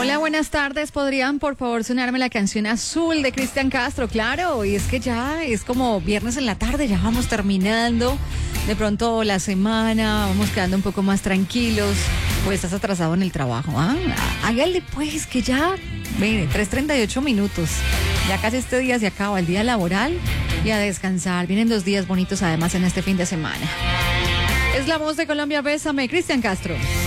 Hola, buenas tardes. ¿Podrían, por favor, sonarme la canción Azul de Cristian Castro? Claro, y es que ya es como viernes en la tarde, ya vamos terminando. De pronto la semana, vamos quedando un poco más tranquilos. Pues estás atrasado en el trabajo. Hágale pues, que ya, mire, 3:38 minutos. Ya casi este día se acaba el día laboral y a descansar. Vienen 2 días bonitos además en este fin de semana. Es la voz de Colombia, bésame, Cristian Castro.